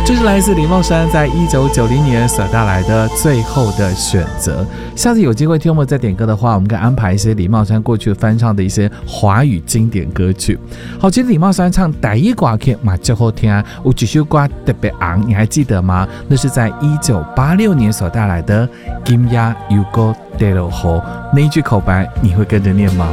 这是来自李茂山在1990年所带来的最后的选择。下次有机会听我们再点歌的话，我们可以安排一些李茂山过去翻唱的一些华语经典歌曲。好，其实李茂山唱第一歌曲嘛就好听，有几首歌特别红，你还记得吗？那是在1986年所带来的《今夜又搁地落雨》，那一句口白你会跟着念吗？